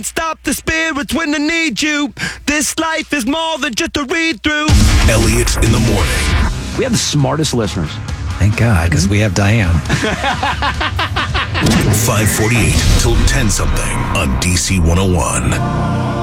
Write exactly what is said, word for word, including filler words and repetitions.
Stop the spirits when they need you. This life is more than just a read-through. Elliot in the morning. We have the smartest listeners. Thank God, because we have Diane. five forty-eight till ten something on D C one oh one.